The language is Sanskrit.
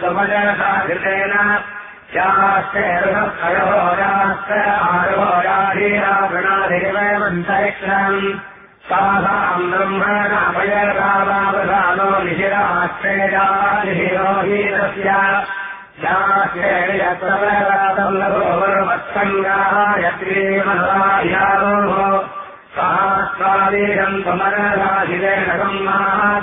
स्वपजसाधितेन याश्चैर्हस्तयोराश्च आरोराधीरागणाधिवन्तरिक्षम् साधाम् ब्रह्मणापयरावावधानो निशिराश्चैराधिरोहीतस्य याश्चैर्यत्सङ्गायत्रीमहायारोः सहस्रादीरम् समरराधिरेण